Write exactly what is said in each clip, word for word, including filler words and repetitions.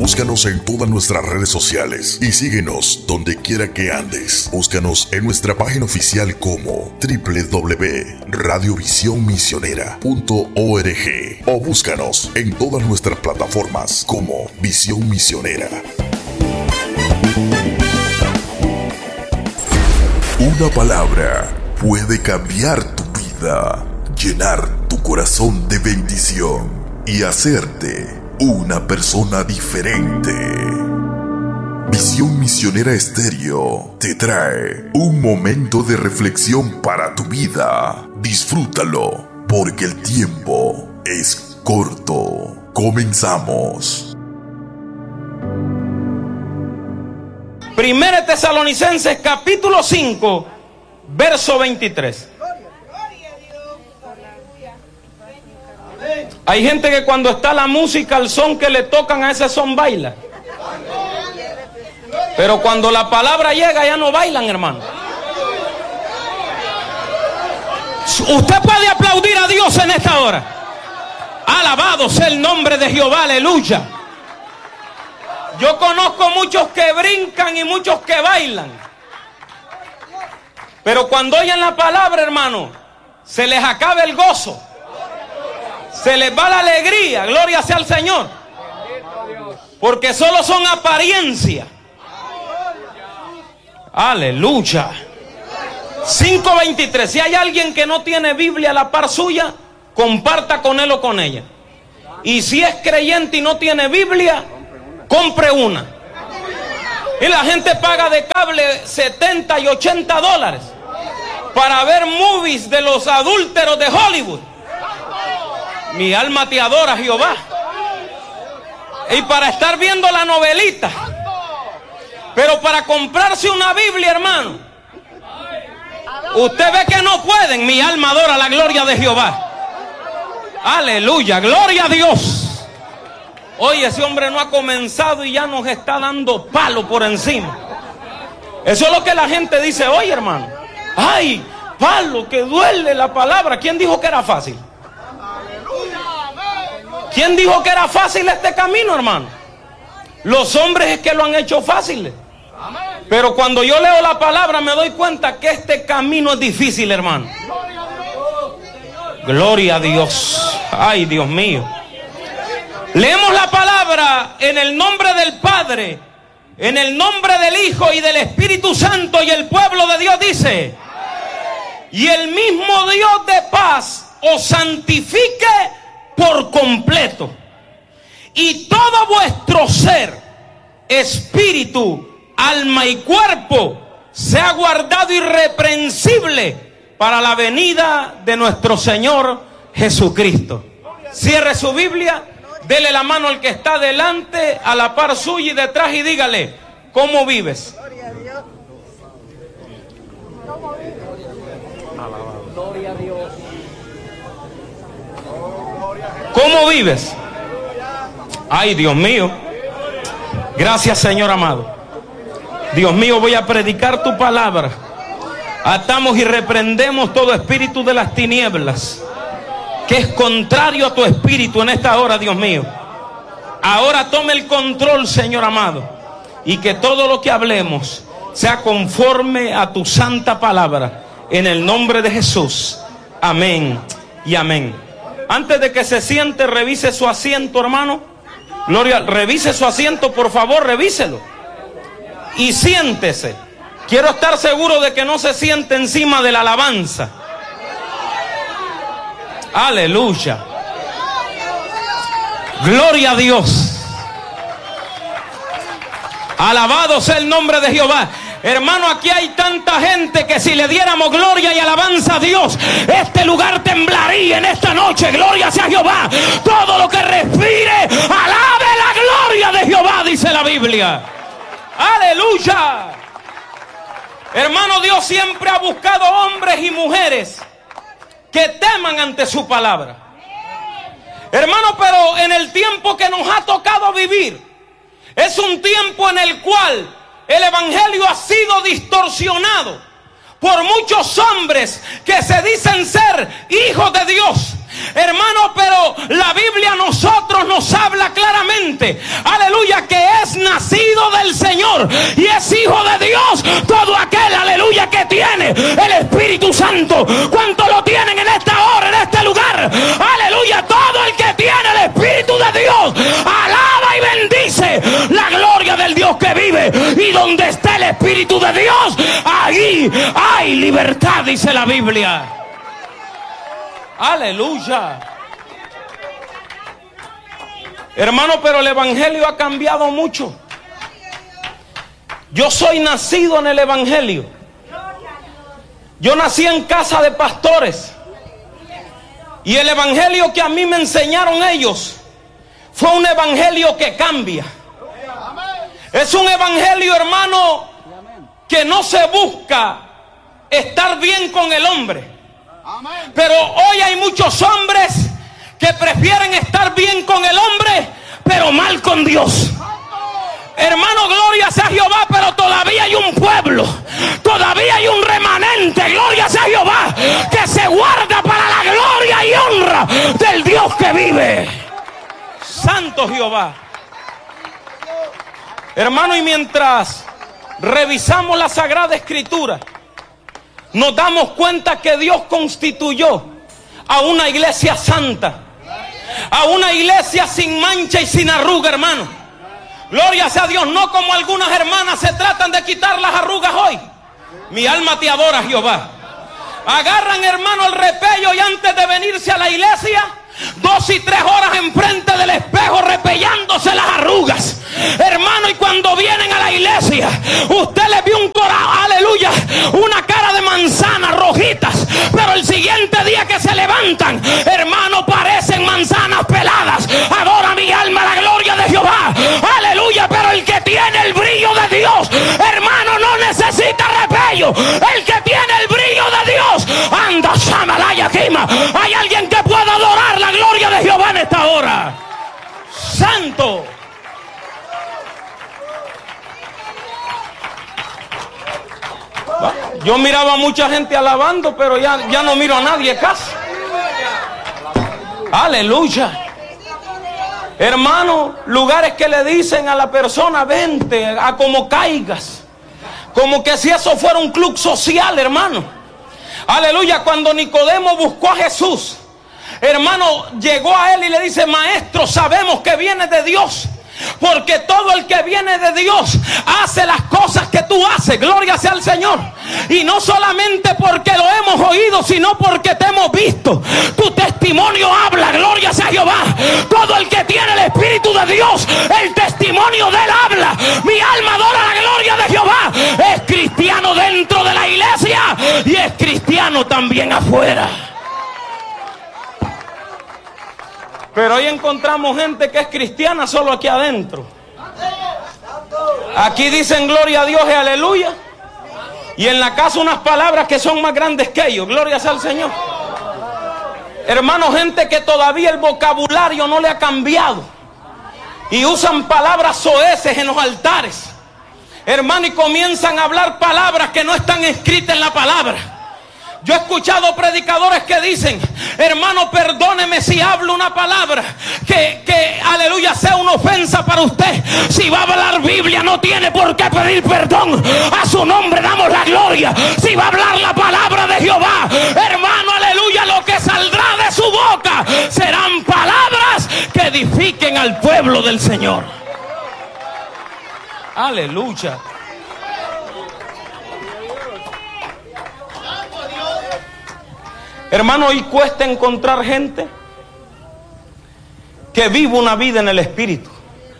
Búscanos en todas nuestras redes sociales y síguenos donde quiera que andes. Búscanos en nuestra página oficial como doble u doble u doble u punto radio visión misionera punto org o búscanos en todas nuestras plataformas como Visión Misionera. Una palabra puede cambiar tu vida, llenar tu corazón de bendición y hacerte una persona diferente. Visión Misionera Estéreo te trae un momento de reflexión para tu vida. Disfrútalo, porque el tiempo es corto. Comenzamos. Primera Tesalonicenses capítulo cinco, verso veintitrés. Hay gente que cuando está la música, el son que le tocan a ese son baila. Pero cuando la palabra llega ya no bailan, hermano. Usted puede aplaudir a Dios en esta hora. Alabado sea el nombre de Jehová, aleluya. Yo conozco muchos que brincan y muchos que bailan. Pero cuando oyen la palabra, hermano, se les acaba el gozo. Se les va la alegría, gloria sea al Señor. Porque solo son apariencia. Aleluya. cinco veintitrés. Si hay alguien que no tiene Biblia a la par suya, comparta con él o con ella. Y si es creyente y no tiene Biblia, compre una. Y la gente paga de cable setenta y ochenta dólares para ver movies de los adúlteros de Hollywood. Mi alma te adora, Jehová. Y para estar viendo la novelita. Pero para comprarse una Biblia, hermano, usted ve que no pueden. Mi alma adora la gloria de Jehová. Aleluya, gloria a Dios. Oye, ese hombre no ha comenzado y ya nos está dando palo por encima. Eso es lo que la gente dice hoy, hermano. Ay, palo, que duele la palabra. ¿Quién dijo que era fácil? ¿Quién dijo que era fácil este camino, hermano? Los hombres es que lo han hecho fácil. Pero cuando yo leo la palabra me doy cuenta que este camino es difícil, hermano. Gloria a Dios. Ay, Dios mío. Leemos la palabra en el nombre del Padre, en el nombre del Hijo y del Espíritu Santo, y el pueblo de Dios dice: y el mismo Dios de paz os santifique por completo, y todo vuestro ser, espíritu, alma y cuerpo sea guardado irreprensible para la venida de nuestro Señor Jesucristo. Cierre su Biblia, dele la mano al que está delante, a la par suya y detrás, y dígale: ¿cómo vives? Gloria a Dios. ¿Cómo vives? Ay, Dios mío. Gracias, Señor amado. Dios mío, voy a predicar tu palabra. Atamos y reprendemos todo espíritu de las tinieblas que es contrario a tu espíritu en esta hora, Dios mío. Ahora tome el control, Señor amado, y que todo lo que hablemos sea conforme a tu santa palabra, en el nombre de Jesús. Amén y amén. Antes de que se siente, revise su asiento, hermano. Gloria, revise su asiento, por favor, revíselo. Y siéntese. Quiero estar seguro de que no se siente encima de la alabanza. Aleluya. Gloria a Dios. Alabado sea el nombre de Jehová. Hermano, aquí hay tanta gente que si le diéramos gloria y alabanza a Dios, este lugar temblaría en esta noche. Gloria sea Jehová. Todo lo que respire, alabe la gloria de Jehová, dice la Biblia. Aleluya. Hermano, Dios siempre ha buscado hombres y mujeres que teman ante su palabra. Hermano, pero en el tiempo que nos ha tocado vivir, es un tiempo en el cual el evangelio ha sido distorsionado por muchos hombres que se dicen ser hijos de Dios. Hermano, pero la Biblia a nosotros nos habla claramente, aleluya, que hijo del Señor y es hijo de Dios todo aquel, aleluya, que tiene el Espíritu Santo. ¿Cuántos lo tienen en esta hora, en este lugar? Aleluya, todo el que tiene el Espíritu de Dios alaba y bendice la gloria del Dios que vive. Y donde está el Espíritu de Dios, ahí hay libertad, dice la Biblia. Aleluya. Hermano, pero el evangelio ha cambiado mucho. Yo soy nacido en el evangelio. Yo nací en casa de pastores. Y el evangelio que a mí me enseñaron ellos fue un evangelio que cambia. Es un evangelio, hermano, que no se busca estar bien con el hombre. Pero hoy hay muchos hombres que prefieren estar bien con el hombre, pero mal con Dios. Hermano, gloria sea Jehová, pero todavía hay un pueblo, todavía hay un remanente, gloria sea Jehová, que se guarda para la gloria y honra del Dios que vive. Santo Jehová. Hermano, y mientras revisamos la Sagrada Escritura, nos damos cuenta que Dios constituyó a una iglesia santa, a una iglesia sin mancha y sin arruga, hermano. Gloria sea a Dios, no como algunas hermanas se tratan de quitar las arrugas hoy. Mi alma te adora, Jehová. Agarran, hermano, el repello y antes de venirse a la iglesia, dos y tres horas enfrente del espejo repellándose las arrugas. Hermano, y cuando vienen a la iglesia, usted le vio un corazón, aleluya, una cara de manzanas rojitas, pero el siguiente día que se levantan, hermano, parecen manzanas peladas. Adora mi alma la gloria de Jehová, aleluya. Pero el que tiene el brillo de Dios, hermano, no necesita repello. El que tiene el brillo de Dios anda shamalaya quima. Hay alguien que pueda adorar la gloria de Jehová en esta hora. Santo. Yo miraba a mucha gente alabando, pero ya, ya no miro a nadie casi. Aleluya. Hermano, lugares que le dicen a la persona, vente, a como caigas. Como que si eso fuera un club social, hermano. Aleluya. Cuando Nicodemo buscó a Jesús, hermano, llegó a él y le dice, maestro, sabemos que viene de Dios, porque todo el que viene de Dios hace las cosas que tú haces. Gloria sea al Señor. Y no solamente porque lo hemos oído, sino porque te hemos visto. Tu testimonio habla. Gloria sea Jehová. Todo el que tiene el Espíritu de Dios, el testimonio de él habla. Mi alma adora la gloria de Jehová. Es cristiano dentro de la iglesia y es cristiano también afuera. Pero hoy encontramos gente que es cristiana solo aquí adentro. Aquí dicen gloria a Dios y aleluya. Y en la casa unas palabras que son más grandes que ellos. Gloria sea al Señor. Hermano, gente que todavía el vocabulario no le ha cambiado. Y usan palabras soeces en los altares. Hermano, y comienzan a hablar palabras que no están escritas en la palabra. Yo he escuchado predicadores que dicen, hermano, perdóneme si hablo una palabra que, que, aleluya, sea una ofensa para usted. Si va a hablar Biblia, no tiene por qué pedir perdón. A su nombre damos la gloria. Si va a hablar la palabra de Jehová, hermano, aleluya, lo que saldrá de su boca serán palabras que edifiquen al pueblo del Señor. Aleluya. Hermano, hoy cuesta encontrar gente que vive una vida en el Espíritu.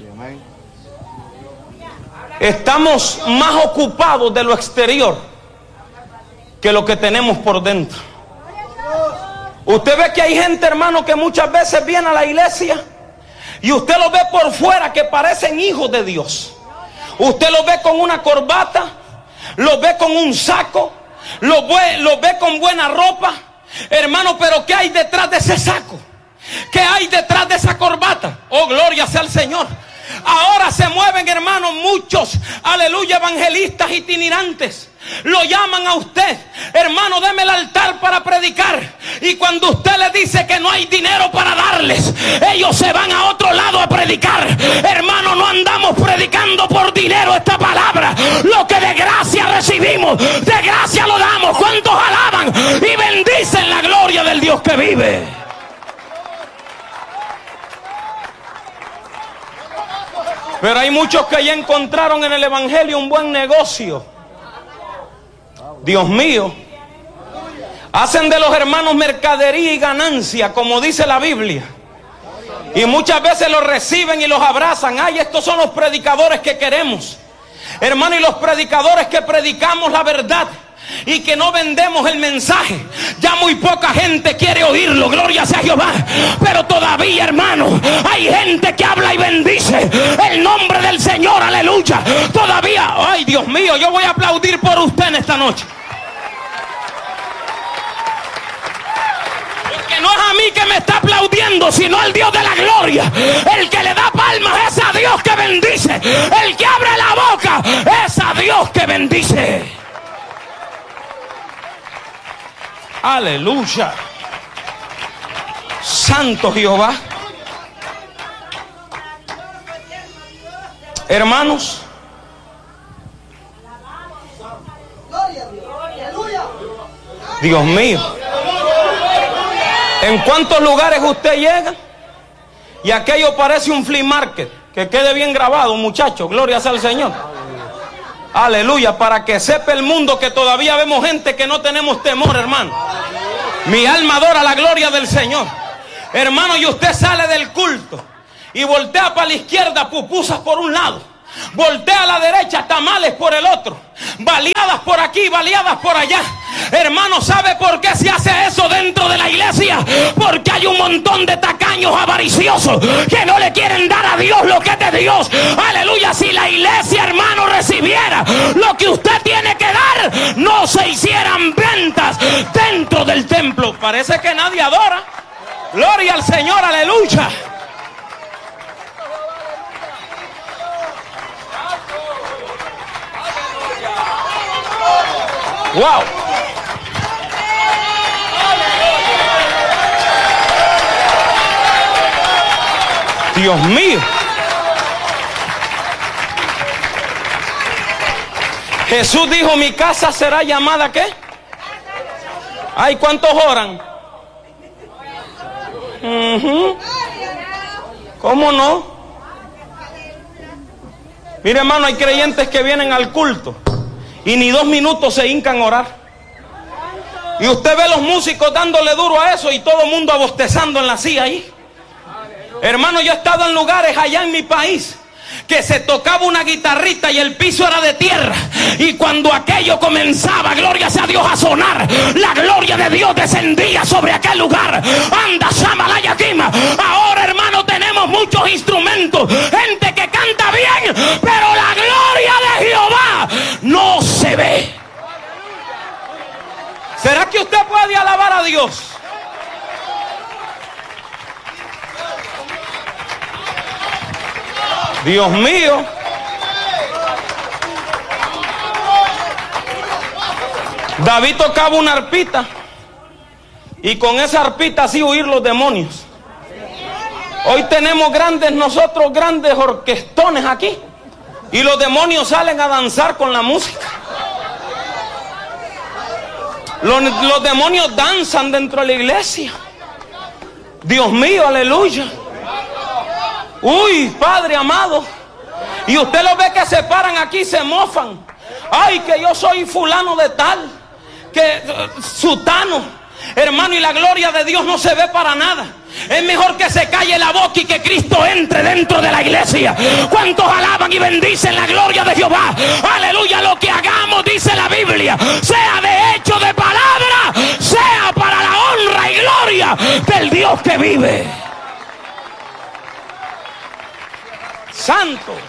Estamos más ocupados de lo exterior que lo que tenemos por dentro. Usted ve que hay gente, hermano, que muchas veces viene a la iglesia y usted lo ve por fuera que parecen hijos de Dios. Usted lo ve con una corbata, lo ve con un saco, lo ve, lo ve con buena ropa. Hermano, pero ¿qué hay detrás de ese saco? ¿Qué hay detrás de esa corbata? Oh, gloria sea al Señor. Ahora se mueven, hermanos, muchos, aleluya, evangelistas itinerantes lo llaman a usted, hermano, deme el altar para predicar, y cuando usted le dice que no hay dinero para darles, ellos se van a otro lado a predicar. Hermano, no andamos predicando por dinero esta palabra. Lo que de gracia recibimos, de gracia lo damos. ¿Cuántos alaban y bendicen la gloria del Dios que vive? Pero hay muchos que ya encontraron en el evangelio un buen negocio. Dios mío, hacen de los hermanos mercadería y ganancia, como dice la Biblia, y muchas veces los reciben y los abrazan. Ay, estos son los predicadores que queremos, hermano, y los predicadores que predicamos la verdad y que no vendemos el mensaje. Ya muy poca gente quiere oírlo, gloria sea Jehová. Pero todavía, hermano, hay gente que habla y bendice el nombre del Señor, aleluya. Todavía, ay Dios mío, yo voy a aplaudir por usted en esta noche. Porque no es a mí que me está aplaudiendo, sino al Dios de la gloria. El que le da palmas es a Dios que bendice. El que abre la boca es a Dios que bendice. Aleluya. Santo Jehová. Hermanos, Dios mío, ¿en cuántos lugares usted llega y aquello parece un flea market? Que quede bien grabado, muchachos, gloria sea al Señor. Aleluya, para que sepa el mundo que todavía vemos gente que no tenemos temor, hermano. Mi alma adora la gloria del Señor. Hermano, y usted sale del culto y voltea para la izquierda, pupusas por un lado, voltea a la derecha, tamales por el otro, baleadas por aquí, baleadas por allá. Hermano, ¿sabe por qué se hace eso dentro de la iglesia? Porque hay un montón de tacaños avariciosos que no le quieren dar a Dios lo que es de Dios. Aleluya. Si la iglesia, hermano, recibiera lo que usted tiene que dar, no se hicieran ventas dentro del templo. Parece que nadie adora. Gloria al Señor, aleluya. Wow. Dios mío. Jesús dijo, mi casa será llamada ¿qué? Ay, ¿cuántos oran? Uh-huh. ¿Cómo no? Mire, hermano, hay creyentes que vienen al culto y ni dos minutos se hincan a orar. Y usted ve los músicos dándole duro a eso y todo el mundo abostezando en la silla ahí. Hermano, yo he estado en lugares allá en mi país que se tocaba una guitarrita y el piso era de tierra, y cuando aquello comenzaba, gloria sea Dios, a sonar, la gloria de Dios descendía sobre aquel lugar. Anda, Shamalaya Yakima. Ahora, hermano, tenemos muchos instrumentos, gente que canta bien, pero la gloria de Jehová no se ve. ¿Será que usted puede alabar a Dios? Dios mío. David tocaba una arpita y con esa arpita así huir los demonios. Hoy tenemos grandes, nosotros grandes orquestones aquí, y los demonios salen a danzar con la música. Los, los demonios danzan dentro de la iglesia. Dios mío, aleluya. Uy, Padre amado. Y usted lo ve que se paran aquí y se mofan. Ay, que yo soy fulano de tal, que uh, sutano. Hermano, y la gloria de Dios no se ve para nada. Es mejor que se calle la boca y que Cristo entre dentro de la iglesia. ¿Cuántos alaban y bendicen la gloria de Jehová? Aleluya. Lo que hagamos, dice la Biblia, sea de hecho, de palabra, sea para la honra y gloria del Dios que vive. Santo.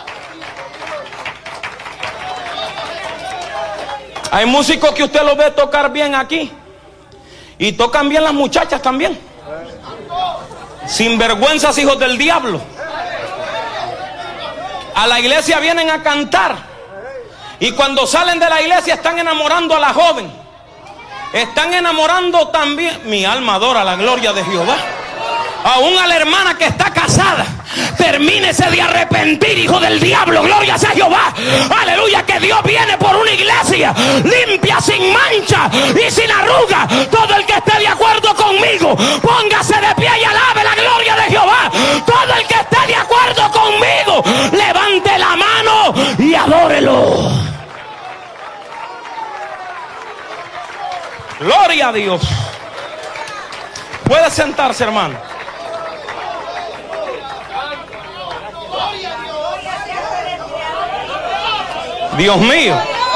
Hay músicos que usted los ve tocar bien aquí y tocan bien las muchachas también. Sinvergüenzas, hijos del diablo. A la iglesia vienen a cantar Y cuando salen de la iglesia están enamorando a la joven. Están enamorando también, mi alma adora la gloria de Jehová, aún a la hermana que está casada. Termínese de arrepentir, hijo del diablo. Gloria sea Jehová. Aleluya, que Dios viene por una iglesia limpia, sin mancha y sin arruga. Todo el que esté de acuerdo conmigo, póngase de pie y alabe la gloria de Jehová. Todo el que esté de acuerdo conmigo, levante la mano y adórelo. Gloria a Dios. Puede sentarse, hermano. Dios mío.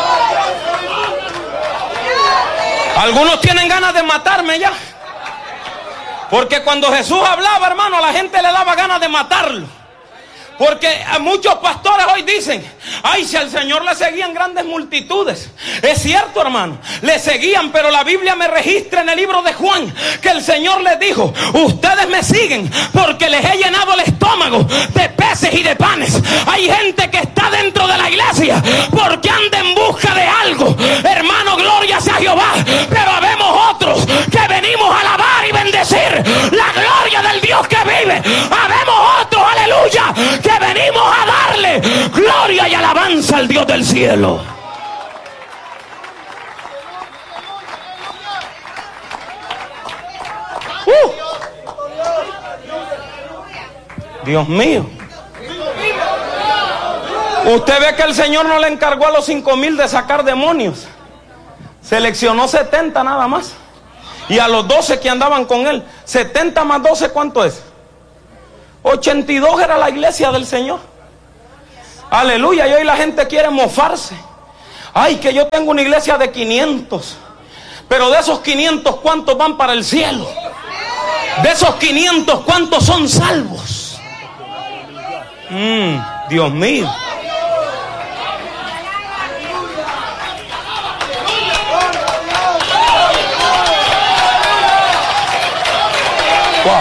Algunos tienen ganas de matarme ya. Porque cuando Jesús hablaba, hermano, a la gente le daba ganas de matarlo. Porque a muchos pastores hoy dicen: ay, si al Señor le seguían grandes multitudes. Es cierto, hermano, le seguían, pero la Biblia me registra en el libro de Juan que el Señor les dijo: ustedes me siguen porque les he llenado el estómago de peces y de panes. Hay gente que está dentro de la iglesia porque anda en busca de algo, hermano, gloria sea Jehová. Pero habemos otros que venimos a alabar y bendecir la gloria del Dios que vive. Habemos otros, aleluya, que venimos a darle gloria y alabanza al Dios del cielo. Uh. Dios mío. Usted ve que el Señor no le encargó a los cinco mil de sacar demonios. Seleccionó setenta nada más. Y a los doce que andaban con él, setenta más doce, ¿cuánto es? ochenta y dos era la iglesia del Señor. Aleluya. Y hoy la gente quiere mofarse. Ay, que yo tengo una iglesia de quinientos. Pero de esos quinientos, ¿cuántos van para el cielo? De esos quinientos, ¿cuántos son salvos? Mm, Dios mío. Wow.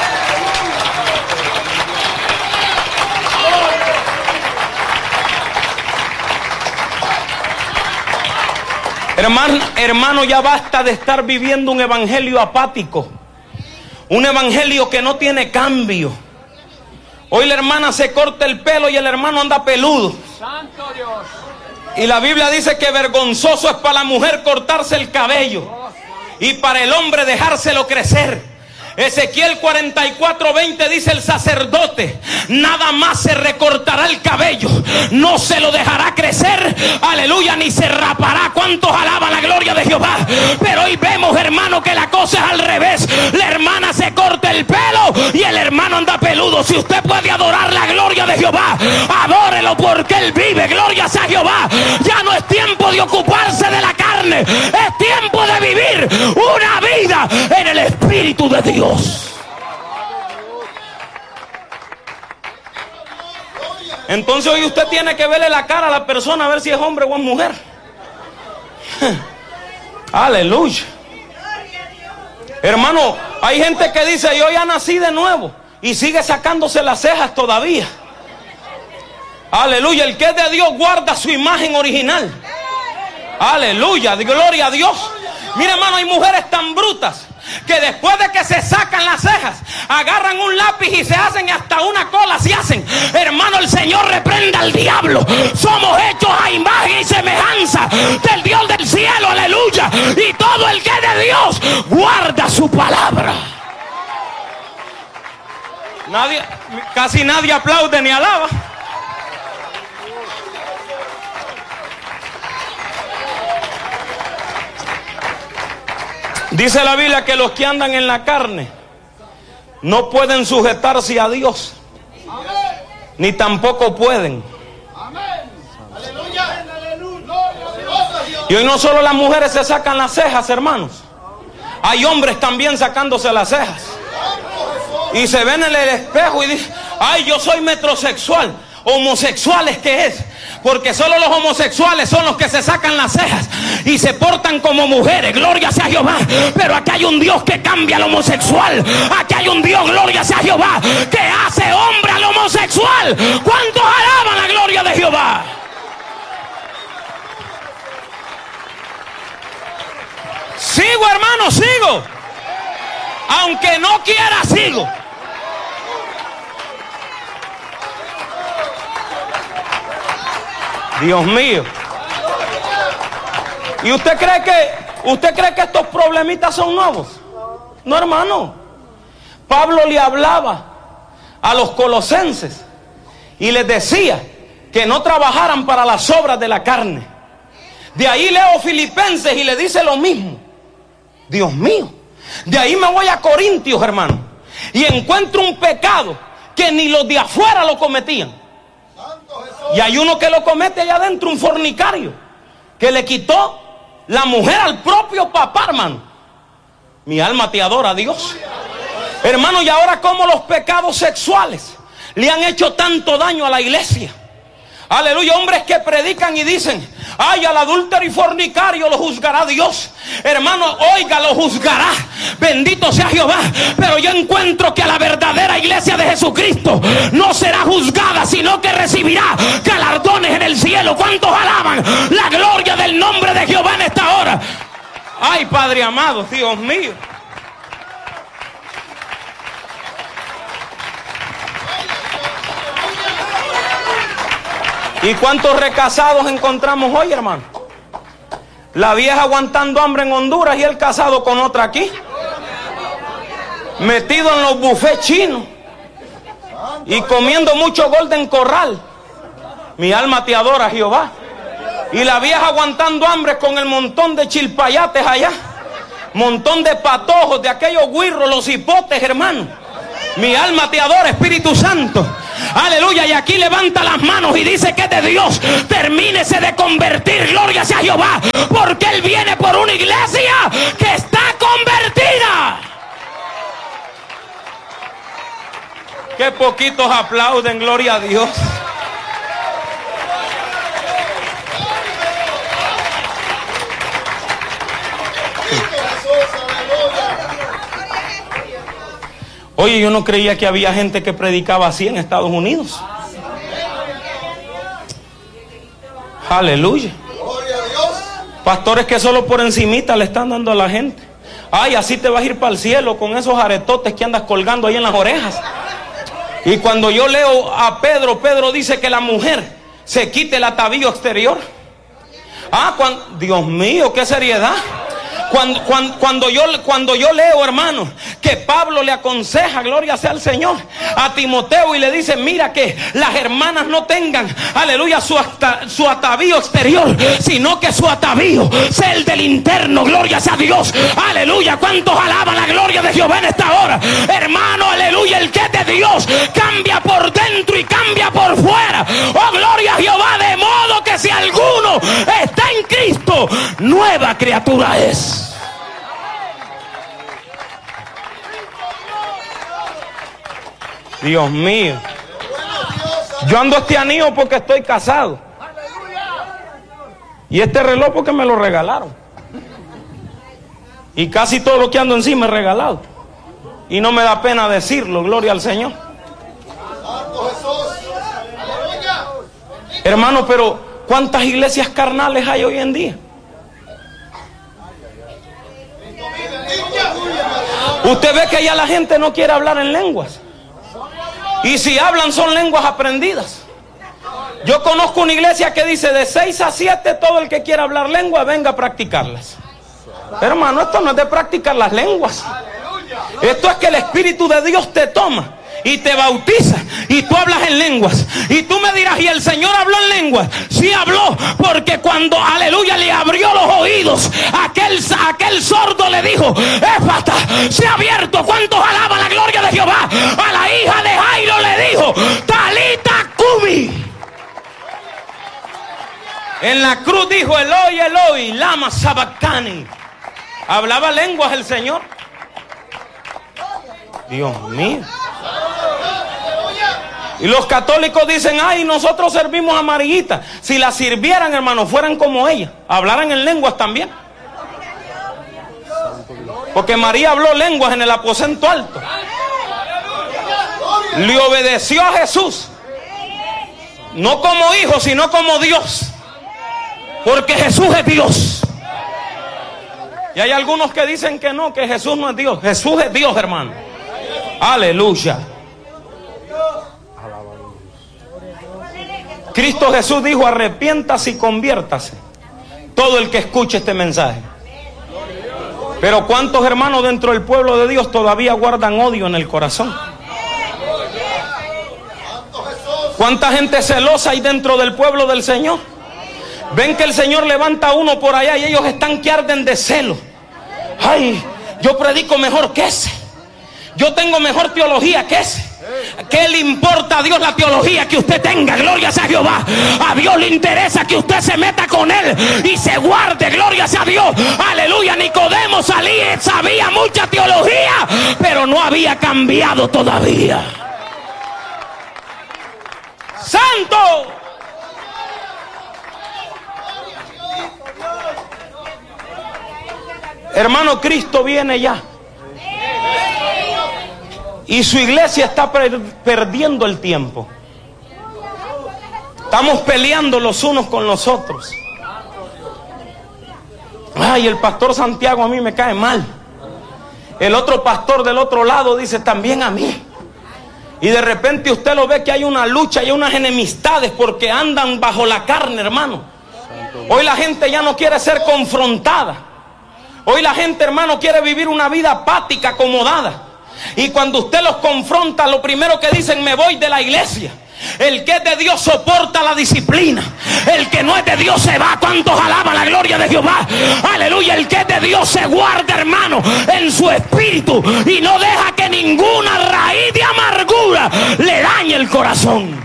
Hermano, hermano, ya basta de estar viviendo un evangelio apático. Un evangelio que no tiene cambio. Hoy la hermana se corta el pelo y el hermano anda peludo. Santo Dios. Y la Biblia dice que vergonzoso es para la mujer cortarse el cabello y para el hombre dejárselo crecer. Ezequiel cuarenta y cuatro veinte dice: el sacerdote nada más se recortará el cabello, no se lo dejará crecer, aleluya, ni se rapará. ¿Cuántos alaban la gloria de Jehová? Pero hoy vemos, hermano, que la cosa es al revés. La hermana se corta el pelo y el hermano anda peludo. Si usted puede adorar la gloria de Jehová, adórelo porque Él vive. Gloria sea Jehová. Ya no es tiempo de ocuparse de la carne, es tiempo de vivir una vida en el Espíritu de Dios. Entonces hoy usted tiene que verle la cara a la persona a ver si es hombre o es mujer. Aleluya. Hermano, hay gente que dice: yo ya nací de nuevo, y sigue sacándose las cejas todavía. Aleluya. El que es de Dios guarda su imagen original. Aleluya, gloria a Dios. Mira, hermano, hay mujeres tan brutas que después de que se sacan las cejas, agarran un lápiz y se hacen hasta una cola se hacen. Hermano, el Señor reprenda al diablo. Somos hechos a imagen y semejanza del Dios del cielo, aleluya. Y todo el que es de Dios guarda su palabra. Nadie, casi nadie aplaude ni alaba. Dice la Biblia que los que andan en la carne no pueden sujetarse a Dios, ni tampoco pueden. Y hoy no solo las mujeres se sacan las cejas, hermanos. Hay hombres también sacándose las cejas. Y se ven en el espejo y dicen: ay, yo soy metrosexual. Homosexuales, ¿qué es? Porque solo los homosexuales son los que se sacan las cejas y se portan como mujeres. Gloria sea Jehová. Pero aquí hay un Dios que cambia al homosexual. Aquí hay un Dios, gloria sea Jehová, que hace hombre al homosexual. ¿Cuántos alaban la gloria de Jehová? Sigo, hermano, sigo. Aunque no quiera, sigo. Dios mío. ¿Y usted cree que usted cree que estos problemitas son nuevos? No, hermano. Pablo le hablaba a los colosenses y les decía que no trabajaran para las obras de la carne. De ahí leo Filipenses y le dice lo mismo. Dios mío. De ahí me voy a Corintios, hermano, y encuentro un pecado que ni los de afuera lo cometían. Y hay uno que lo comete allá adentro, un fornicario, que le quitó la mujer al propio papá, hermano. Mi alma te adora, Dios. Hermano, y ahora como los pecados sexuales le han hecho tanto daño a la iglesia. Aleluya, hombres que predican y dicen: ay, al adúltero y fornicario lo juzgará Dios. Hermano, oiga, lo juzgará. Bendito sea Jehová. Pero yo encuentro que a la verdadera iglesia de Jesucristo no será juzgada, sino que recibirá galardones en el cielo. ¿Cuántos alaban la gloria del nombre de Jehová en esta hora? Ay, Padre amado, Dios mío. ¿Y cuántos recasados encontramos hoy, hermano? La vieja aguantando hambre en Honduras y el casado con otra aquí, metido en los buffets chinos y comiendo mucho Golden Corral. Mi alma te adora, Jehová. Y la vieja aguantando hambre con el montón de chilpayates allá, montón de patojos, de aquellos guirros, los hipotes, hermano. Mi alma te adora, Espíritu Santo. Aleluya. Y aquí levanta las manos y dice que es de Dios. Termínese de convertir, gloria sea Jehová, porque Él viene por una iglesia que está convertida. Qué poquitos aplauden, gloria a Dios. Oye, yo no creía que había gente que predicaba así en Estados Unidos. Aleluya. Pastores que solo por encimita le están dando a la gente. Ay, así te vas a ir para el cielo con esos aretotes que andas colgando ahí en las orejas. Y cuando yo leo a Pedro, Pedro dice que la mujer se quite el atavío exterior. Ah, cuando, Dios mío, qué seriedad. Cuando, cuando, cuando, yo, cuando yo leo, hermano, que Pablo le aconseja, gloria sea al Señor, a Timoteo y le dice: mira que las hermanas no tengan, aleluya, su, ata, su atavío exterior, sino que su atavío sea el del interno, gloria sea a Dios. Aleluya. ¿Cuántos alaban la gloria de Jehová en esta hora? Hermano, aleluya, el que es de Dios cambia por dentro y cambia por fuera. Oh, gloria a Jehová, de modo que si alguno está en Cristo, nueva criatura es. Dios mío. Yo ando este anillo porque estoy casado. Y este reloj porque me lo regalaron. Y casi todo lo que ando encima es regalado. Y no me da pena decirlo, gloria al Señor. Hermano, pero ¿cuántas iglesias carnales hay hoy en día? Usted ve que ya la gente no quiere hablar en lenguas. Y si hablan son lenguas aprendidas. Yo conozco una iglesia que dice: de seis a siete todo el que quiera hablar lengua venga a practicarlas. Pero, hermano, esto no es de practicar las lenguas. Esto es que el Espíritu de Dios te toma y te bautiza y tú hablas en lenguas. Y tú me dirás: ¿y el Señor habló en lenguas? Sí habló, porque cuando, aleluya, le abrió los oídos, aquel, aquel sordo le dijo: Éfata, se ha abierto. ¿Cuántos alaban la gloria de Jehová? A la hija de Jairo le dijo: Talita cumi. En la cruz dijo: Eloi, Eloi, lama sabactani. Hablaba lenguas el Señor. Dios mío. Y los católicos dicen: ay, nosotros servimos a Mariita. Si la sirvieran, hermano, fueran como ella, hablaran en lenguas también. Porque María habló lenguas en el aposento alto. Le obedeció a Jesús. No como hijo, sino como Dios. Porque Jesús es Dios. Y hay algunos que dicen que no, que Jesús no es Dios. Jesús es Dios, hermano. Aleluya. Cristo Jesús dijo: arrepiéntase y conviértase todo el que escuche este mensaje. Pero ¿cuántos hermanos dentro del pueblo de Dios todavía guardan odio en el corazón? ¿Cuánta gente celosa hay dentro del pueblo del Señor? Ven que el Señor levanta a uno por allá y ellos están que arden de celo. Ay, yo predico mejor que ese. Yo tengo mejor teología que ese. ¿Qué le importa a Dios la teología que usted tenga? Gloria sea a Jehová. A Dios le interesa que usted se meta con Él y se guarde. Gloria sea a Dios. Aleluya. Nicodemo salía, sabía mucha teología, pero no había cambiado todavía. ¡Santo! Hermano, Cristo viene ya. Y su iglesia está per- perdiendo el tiempo. Estamos peleando los unos con los otros. Ay, el pastor Santiago a mí me cae mal. El otro pastor del otro lado dice también a mí. Y de repente usted lo ve que hay una lucha y unas enemistades porque andan bajo la carne, hermano. Hoy la gente ya no quiere ser confrontada. Hoy la gente, hermano, quiere vivir una vida apática, acomodada. Y cuando usted los confronta, lo primero que dicen: me voy de la iglesia. El que es de Dios soporta la disciplina. El que no es de Dios se va. ¿Cuántos alaban la gloria de Jehová? Aleluya. El que es de Dios se guarda, hermano, en su espíritu y no deja que ninguna raíz de amargura le dañe el corazón.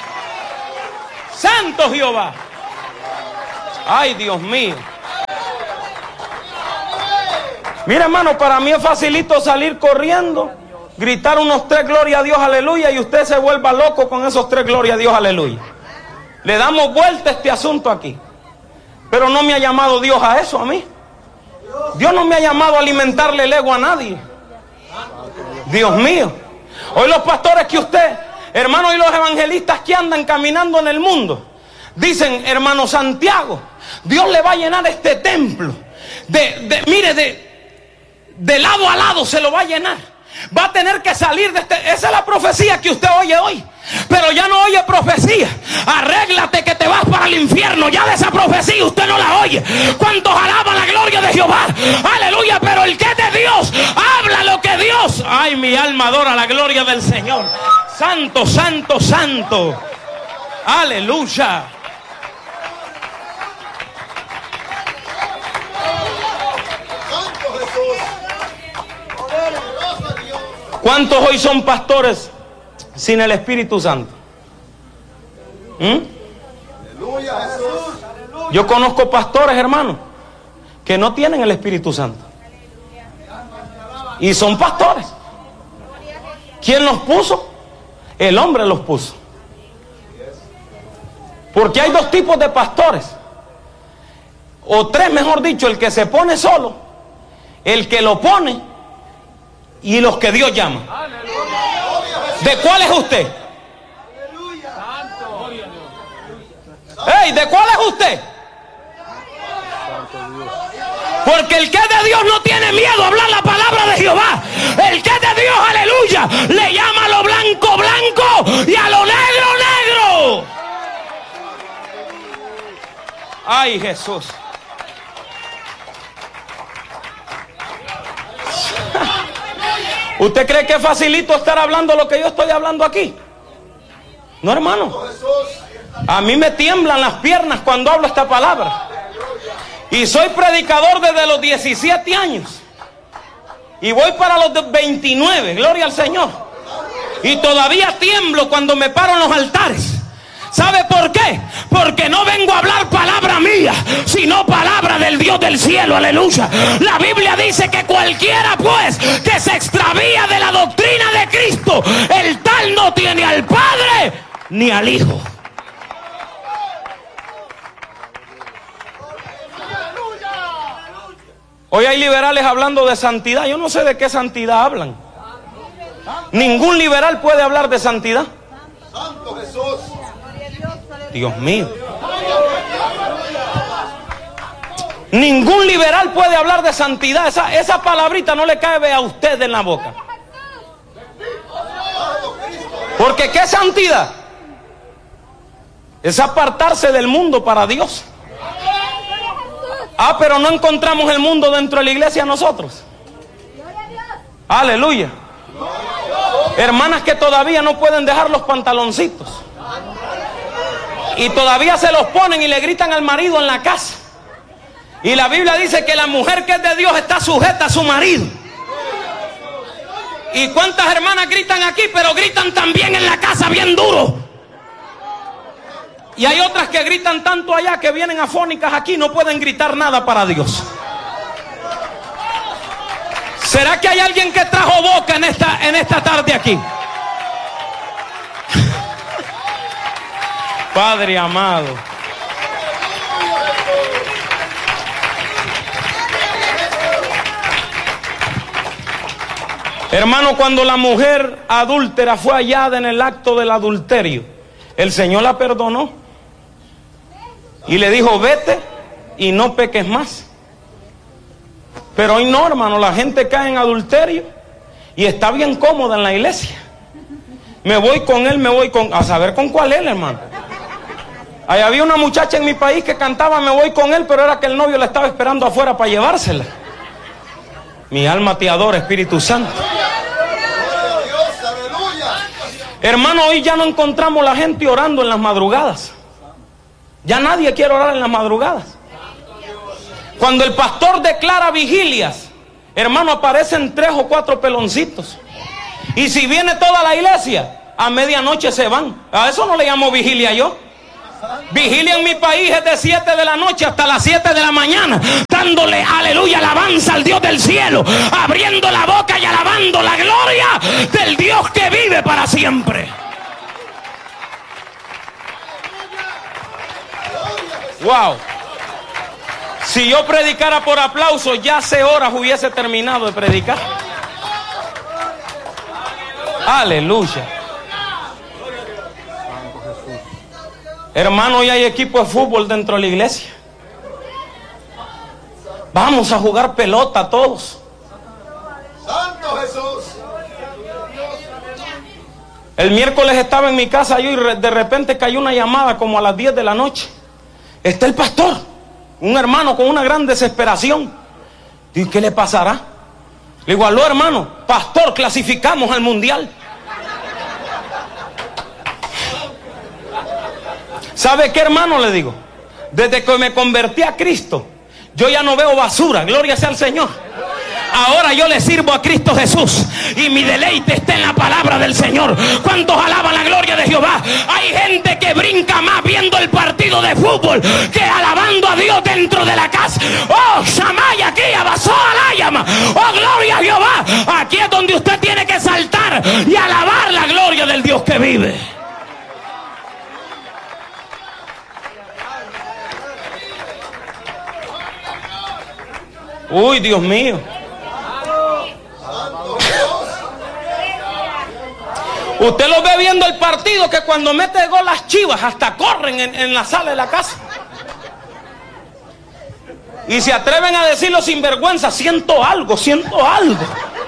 Santo Jehová. Ay, Dios mío. Mira, hermano, para mí es facilito salir corriendo, gritar unos tres gloria a Dios, aleluya, y usted se vuelva loco con esos tres gloria a Dios, aleluya. Le damos vuelta a este asunto aquí. Pero no me ha llamado Dios a eso, a mí. Dios no me ha llamado a alimentarle el ego a nadie. Dios mío. Hoy los pastores que usted, hermano, y los evangelistas que andan caminando en el mundo, dicen: hermano Santiago, Dios le va a llenar este templo. De, de, mire, de... de lado a lado se lo va a llenar. Va a tener que salir de este. Esa es la profecía que usted oye hoy. Pero ya no oye profecía. Arréglate que te vas para el infierno. Ya de esa profecía usted no la oye. ¿Cuántos alaban la gloria de Jehová? Aleluya. Pero el que es de Dios habla lo que Dios. Ay, mi alma adora la gloria del Señor. Santo, santo, santo. Aleluya. ¿Cuántos hoy son pastores sin el Espíritu Santo? ¿Mm? Yo conozco pastores, hermanos, que no tienen el Espíritu Santo y son pastores. ¿Quién los puso? El hombre los puso. Porque hay dos tipos de pastores, o tres, mejor dicho: el que se pone solo, el que lo pone y los que Dios llama. ¿De cuál es usted? ¡Ey! ¿De cuál es usted? Porque el que es de Dios no tiene miedo a hablar la palabra de Jehová. El que es de Dios, aleluya, le llama a lo blanco blanco y a lo negro negro. Ay, Jesús. ¿Usted cree que es facilito estar hablando lo que yo estoy hablando aquí? No, hermano. A mí me tiemblan las piernas cuando hablo esta palabra. Y soy predicador desde los diecisiete años. Y voy para los veintinueve, gloria al Señor. Y todavía tiemblo cuando me paro en los altares. ¿Sabe por qué? Porque no vengo a hablar palabra mía, sino palabra del Dios del cielo, aleluya. La Biblia dice que cualquiera pues que se extravía de la doctrina de Cristo, el tal no tiene al Padre ni al Hijo. Hoy hay liberales hablando de santidad. Yo no sé de qué santidad hablan. Ningún liberal puede hablar de santidad. Santo Jesús. Dios mío. Ningún liberal puede hablar de santidad. Esa, esa palabrita no le cabe a usted en la boca. Porque ¿qué es santidad? Es apartarse del mundo para Dios. Ah, pero no encontramos el mundo dentro de la iglesia nosotros. Aleluya. Hermanas que todavía no pueden dejar los pantaloncitos y todavía se los ponen y le gritan al marido en la casa. Y la Biblia dice que la mujer que es de Dios está sujeta a su marido. ¿Y cuántas hermanas gritan aquí, pero gritan también en la casa bien duro? Y hay otras que gritan tanto allá que vienen afónicas aquí, no pueden gritar nada para Dios. ¿Será que hay alguien que trajo boca en esta, en esta tarde aquí? Padre amado. Hermano, cuando la mujer adúltera fue hallada en el acto del adulterio, el Señor la perdonó y le dijo: vete y no peques más. Pero hoy no, hermano, la gente cae en adulterio y está bien cómoda en la iglesia. Me voy con él, me voy con... A saber con cuál él, hermano. Ahí había una muchacha en mi país que cantaba me voy con él, pero era que el novio la estaba esperando afuera para llevársela. Mi alma te adora, Espíritu Santo. Hermano, hoy ya no encontramos la gente orando en las madrugadas. Ya nadie quiere orar en las madrugadas. Cuando el pastor declara vigilias, hermano, aparecen tres o cuatro peloncitos. Y si viene toda la iglesia, a medianoche se van. A eso no le llamo vigilia yo. Vigilia en mi país es de siete de la noche hasta las siete de la mañana, dándole aleluya, alabanza al Dios del cielo, abriendo la boca y alabando la gloria del Dios que vive para siempre. Wow. Si yo predicara por aplauso, ya hace horas hubiese terminado de predicar. Aleluya. Hermano, hoy hay equipo de fútbol dentro de la iglesia. Vamos a jugar pelota todos. Santo Jesús. El miércoles estaba en mi casa yo y de repente cayó una llamada como a las diez de la noche. Está el pastor, un hermano con una gran desesperación. ¿Y qué le pasará? Le digo: aló, hermano, pastor, clasificamos al mundial. ¿Sabe qué, hermano? Le digo, desde que me convertí a Cristo, yo ya no veo basura, gloria sea al Señor. Ahora yo le sirvo a Cristo Jesús y mi deleite está en la palabra del Señor. ¿Cuántos alaban la gloria de Jehová? Hay gente que brinca más viendo el partido de fútbol que alabando a Dios dentro de la casa. Oh, Shamay, aquí abasó a la llama. Oh, gloria a Jehová. Aquí es donde usted tiene que saltar y alabar la gloria del Dios que vive. Uy, Dios mío. Usted lo ve viendo el partido que cuando mete gol las Chivas hasta corren en, en la sala de la casa. Y se atreven a decirlo sin vergüenza: siento algo, siento algo.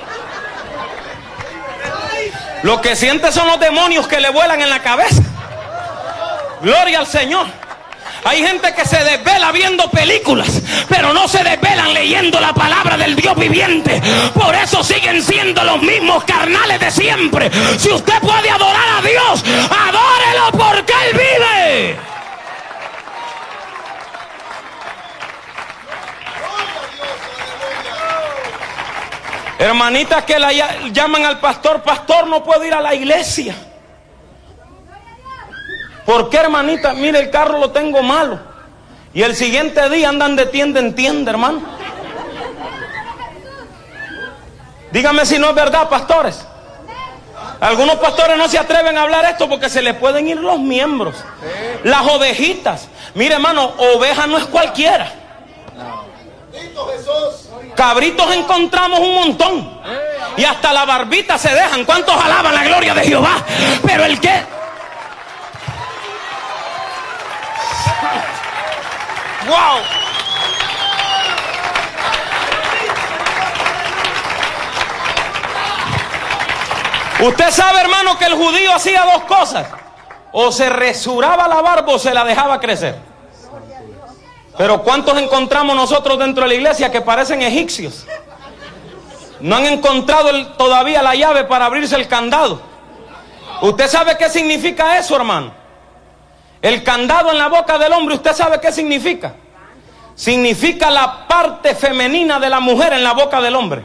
Lo que siente son los demonios que le vuelan en la cabeza. Gloria al Señor. Hay gente que se desvela viendo películas, pero no se desvelan leyendo la palabra del Dios viviente. Por eso siguen siendo los mismos carnales de siempre. Si usted puede adorar a Dios, adórelo porque Él vive. Hermanitas que la llaman al pastor: pastor, no puedo ir a la iglesia. ¿Por qué, hermanita? Mire, el carro lo tengo malo. Y el siguiente día andan de tienda en tienda, hermano. Dígame si no es verdad, pastores. Algunos pastores no se atreven a hablar esto porque se les pueden ir los miembros. Las ovejitas. Mire, hermano, oveja no es cualquiera. Cabritos encontramos un montón. Y hasta la barbita se dejan. ¿Cuántos alaban la gloria de Jehová? Pero el que... ¡Wow! Usted sabe, hermano, que el judío hacía dos cosas: o se resuraba la barba o se la dejaba crecer. Pero ¿cuántos encontramos nosotros dentro de la iglesia que parecen egipcios? No han encontrado el, todavía la llave para abrirse el candado. ¿Usted sabe qué significa eso, hermano? El candado en la boca del hombre, ¿usted sabe qué significa? Significa la parte femenina de la mujer en la boca del hombre.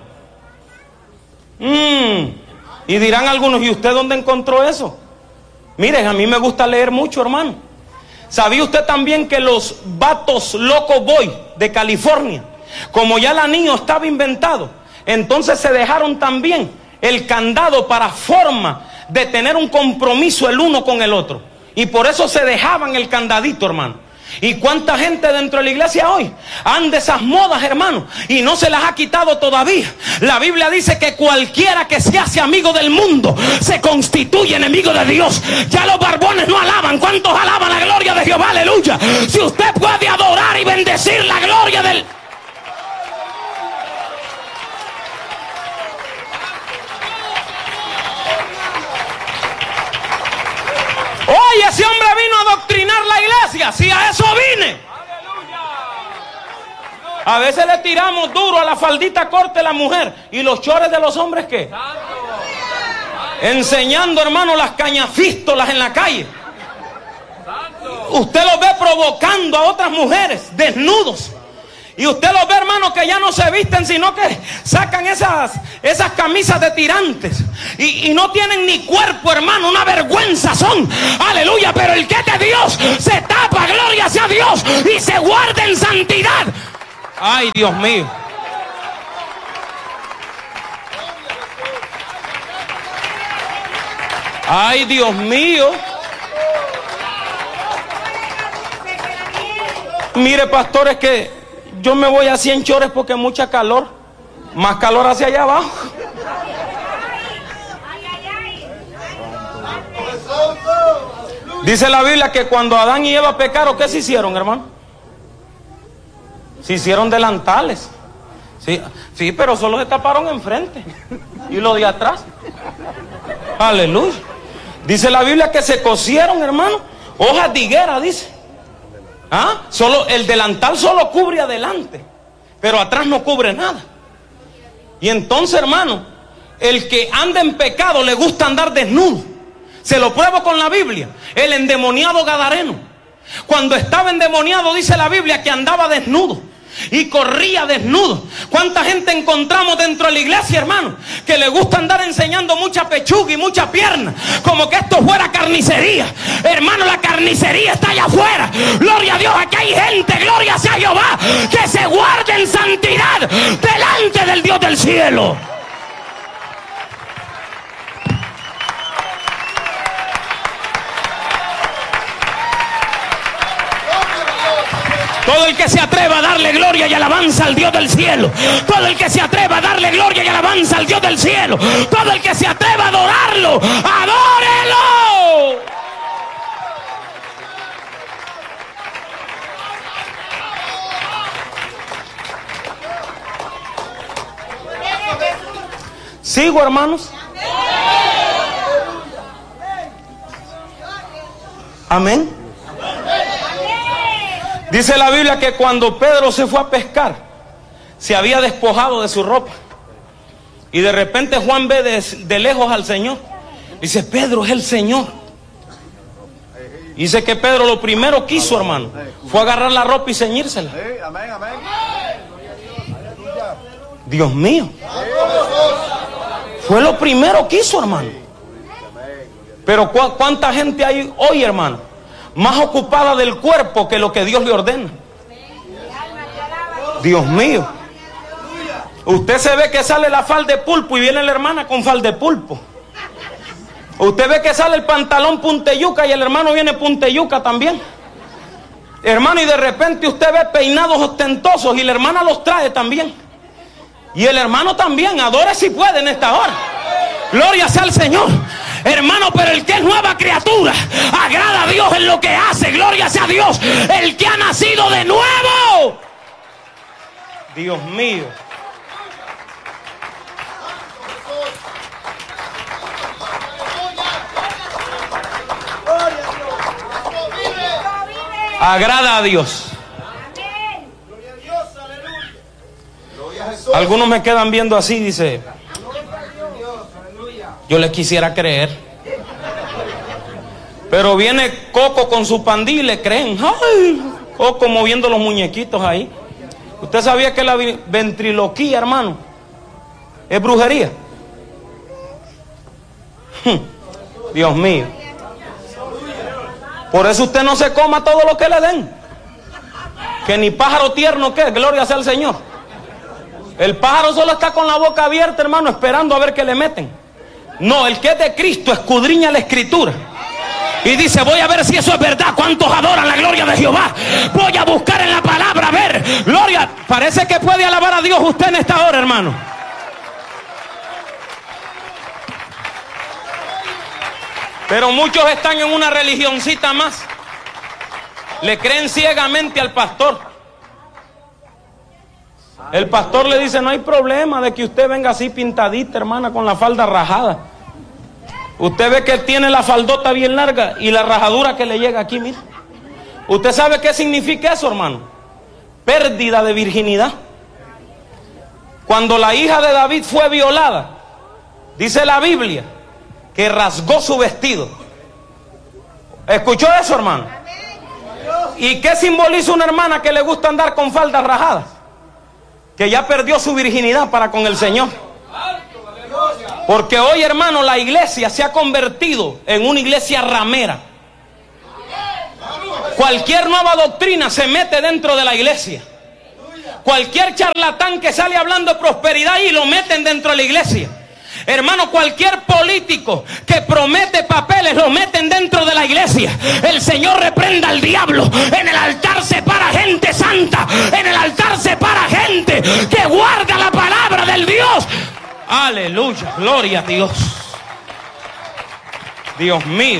Mm. Y dirán algunos, ¿y usted dónde encontró eso? Miren, a mí me gusta leer mucho, hermano. ¿Sabía usted también que los vatos loco boy de California, como ya el anillo estaba inventado, entonces se dejaron también el candado para forma de tener un compromiso el uno con el otro? Y por eso se dejaban el candadito, hermano. ¿Y cuánta gente dentro de la iglesia hoy anda esas modas, hermano, y no se las ha quitado todavía? La Biblia dice que cualquiera que se hace amigo del mundo se constituye enemigo de Dios. Ya los barbones no alaban. ¿Cuántos alaban la gloria de Jehová? Aleluya. Si usted puede adorar y bendecir la gloria del... Oye, ese hombre vino a adoctrinar la iglesia. Si a eso vine. A veces le tiramos duro a la faldita corta de la mujer. ¿Y los chores de los hombres qué? Enseñando, hermano, las cañafístolas en la calle. Usted los ve provocando a otras mujeres desnudos. Y usted los ve, hermano, que ya no se visten, sino que sacan esas, esas camisas de tirantes. Y, y no tienen ni cuerpo, hermano, una vergüenza son. Aleluya, pero el que es de Dios se tapa, gloria sea Dios, y se guarda en santidad. Ay, Dios mío. Ay, Dios mío. Mire, pastores, que yo me voy así en chores porque mucha calor. Más calor hacia allá abajo. Dice la Biblia que cuando Adán y Eva pecaron, ¿qué se hicieron, hermano? Se hicieron delantales. Sí, sí, pero solo se taparon enfrente. ¿Y lo de atrás? Aleluya. Dice la Biblia que se cosieron, hermano, hojas de higuera, dice. ¿Ah? Solo, el delantal solo cubre adelante, pero atrás no cubre nada. Y entonces, hermano, el que anda en pecado le gusta andar desnudo. Se lo pruebo con la Biblia. El endemoniado gadareno, cuando estaba endemoniado, dice la Biblia que andaba desnudo y corría desnudo. ¿Cuánta gente encontramos dentro de la iglesia, hermano, que le gusta andar enseñando mucha pechuga y mucha pierna, como que esto fuera carnicería? Hermano, la carnicería está allá afuera. Gloria a Dios, aquí hay gente, gloria sea Jehová, que se guarda en santidad delante del Dios del cielo. Todo el que se atreva a darle gloria y alabanza al Dios del cielo. Todo el que se atreva a darle gloria y alabanza al Dios del cielo. Todo el que se atreva a adorarlo, adórelo. ¿Sigo, hermanos? Amén. Dice la Biblia que cuando Pedro se fue a pescar, se había despojado de su ropa. Y de repente Juan ve de, de lejos al Señor. Dice, Pedro es el Señor. Dice que Pedro lo primero que hizo, hermano, fue agarrar la ropa y ceñírsela. Dios mío. Fue lo primero que hizo, hermano. Pero ¿cu cuánta gente hay hoy, hermano, más ocupada del cuerpo que lo que Dios le ordena? Dios mío. Usted se ve que sale la falda de pulpo y viene la hermana con falda de pulpo. Usted ve que sale el pantalón punteyuca y el hermano viene punteyuca también. Hermano, y de repente usted ve peinados ostentosos y la hermana los trae también. Y el hermano también. Adore si puede en esta hora. Gloria sea al Señor. Hermano, pero el que es nueva criatura agrada a Dios en lo que hace. Gloria sea a Dios. El que ha nacido de nuevo. Dios mío. agrada a Dios. Algunos me quedan viendo así, dice, yo les quisiera creer, pero viene Coco con su pandilla y le creen. Ay, Coco moviendo los muñequitos ahí. ¿Usted sabía que la ventriloquía, hermano, es brujería? Dios mío. Por eso usted no se coma todo lo que le den. Que ni pájaro tierno que es, gloria sea al Señor. El pájaro solo está con la boca abierta, hermano, esperando a ver qué le meten. No, el que es de Cristo escudriña la Escritura y dice, voy a ver si eso es verdad. ¿Cuántos adoran la gloria de Jehová? Voy a buscar en la palabra, a ver, gloria. Parece que puede alabar a Dios usted en esta hora, hermano. Pero muchos están en una religioncita más. Le creen ciegamente al pastor. El pastor le dice, no hay problema de que usted venga así pintadita, hermana, con la falda rajada. Usted ve que tiene la faldota bien larga y la rajadura que le llega aquí, mire. ¿Usted sabe qué significa eso, hermano? Pérdida de virginidad. Cuando la hija de David fue violada, dice la Biblia que rasgó su vestido. ¿Escuchó eso, hermano? ¿Y qué simboliza una hermana que le gusta andar con faldas rajadas? Que ya perdió su virginidad para con el Señor. Porque hoy, hermano, la iglesia se ha convertido en una iglesia ramera. Cualquier nueva doctrina se mete dentro de la iglesia. Cualquier charlatán que sale hablando de prosperidad y lo meten dentro de la iglesia. Hermano, cualquier político que promete papeles lo meten dentro de la iglesia. El Señor reprenda al diablo. En el altar se para gente santa. En el altar se para gente que guarda la palabra del Dios. Aleluya, gloria a Dios. Dios mío.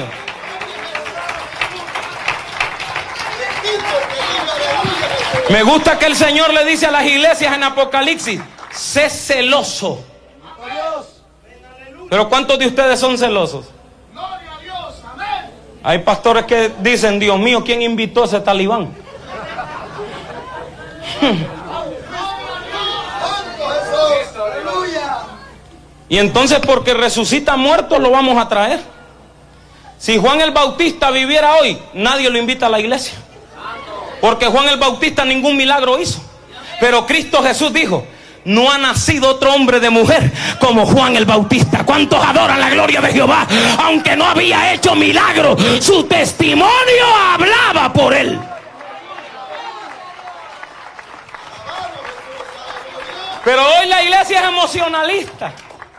Me gusta que el Señor le dice a las iglesias en Apocalipsis, sé celoso. Pero ¿cuántos de ustedes son celosos? Hay pastores que dicen, Dios mío, ¿quién invitó a ese talibán? Y entonces, porque resucita muertos, lo vamos a traer. Si Juan el Bautista viviera hoy, nadie lo invita a la iglesia. Porque Juan el Bautista ningún milagro hizo. Pero Cristo Jesús dijo, no ha nacido otro hombre de mujer como Juan el Bautista. ¿Cuántos adoran la gloria de Jehová? Aunque no había hecho milagro, su testimonio hablaba por él. Pero hoy la iglesia es emocionalista.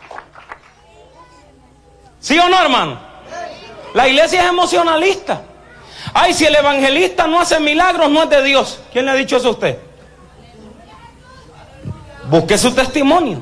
¿Sí o no, hermano? La iglesia es emocionalista. Ay, si el evangelista no hace milagros, no es de Dios. ¿Quién le ha dicho eso a usted? Busque su testimonio.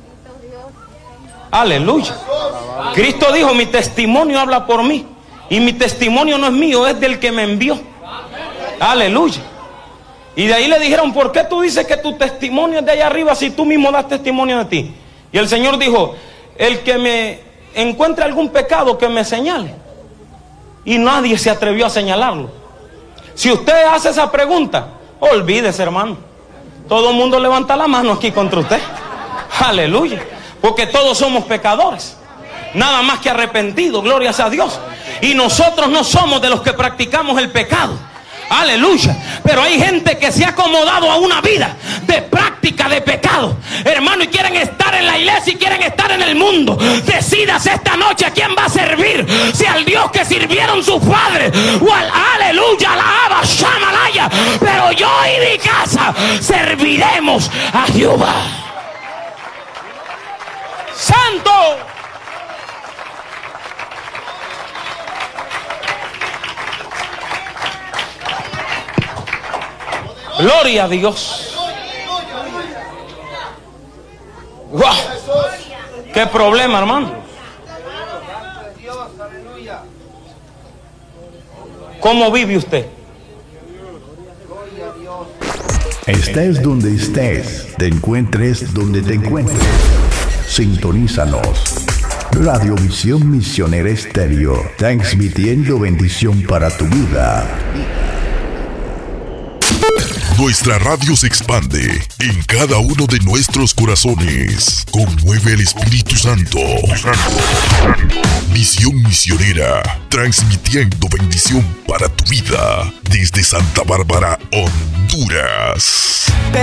Aleluya. Cristo dijo, mi testimonio habla por mí. Y mi testimonio no es mío, es del que me envió. Aleluya. Y de ahí le dijeron, ¿por qué tú dices que tu testimonio es de allá arriba si tú mismo das testimonio de ti? Y el Señor dijo, el que me encuentre algún pecado que me señale. Y nadie se atrevió a señalarlo. Si usted hace esa pregunta, olvídese, hermano. Todo el mundo levanta la mano aquí contra usted. Aleluya. Porque todos somos pecadores. Nada más que arrepentidos, gloria a Dios. Y nosotros no somos de los que practicamos el pecado. Aleluya. Pero hay gente que se ha acomodado a una vida de práctica de pecado, hermano, y quieren estar en la iglesia y quieren estar en el mundo. Decidas esta noche a quién va a servir. Si al Dios que sirvieron sus padres o al aleluya, la Abba, Shamalaya. Pero yo y mi casa serviremos a Jehová. Santo. Gloria a Dios. ¡Wow! ¡Qué problema, hermano! ¿Cómo vive usted? Estés donde estés, te encuentres donde te encuentres. Sintonízanos. Radio Visión Misionera Estéreo, transmitiendo bendición para tu vida. Nuestra radio se expande en cada uno de nuestros corazones. Conmueve el Espíritu Santo. Visión Misionera, transmitiendo bendición para tu vida desde Santa Bárbara, Honduras.